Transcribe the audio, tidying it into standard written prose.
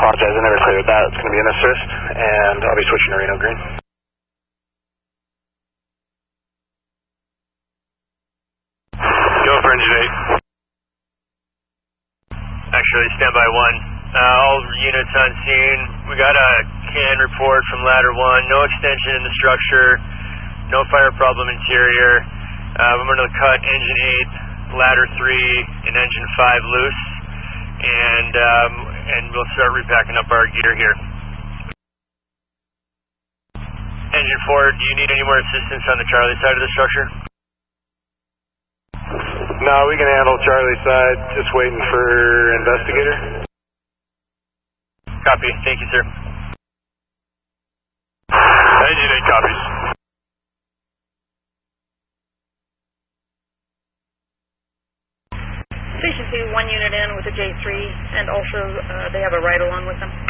apologize, I never cleared that. It's going to be an assist, and I'll be switching to Reno Green. Go for engine 8. Actually, standby 1. All units on scene. We got a CAN report from ladder 1. No extension in the structure. No fire problem interior. I'm going to cut engine 8, ladder 3, and engine 5 loose. And we'll start repacking up our gear here. Engine 4, do you need any more assistance on the Charlie side of the structure? No, we can handle Charlie side. Just waiting for investigator. Copy. Thank you, sir. Engine 8 copies. Station 2, 1 unit in with a J3, and also they have a ride-along with them.